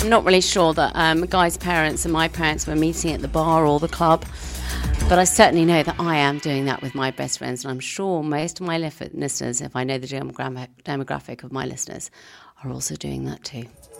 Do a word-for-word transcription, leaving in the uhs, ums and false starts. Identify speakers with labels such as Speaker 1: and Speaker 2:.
Speaker 1: I'm not really sure that um, Guy's parents and my parents were meeting at the bar or the club, but I certainly know that I am doing that with my best friends, and I'm sure most of my listeners, if I know the demogra- demographic of my listeners, are also doing that too.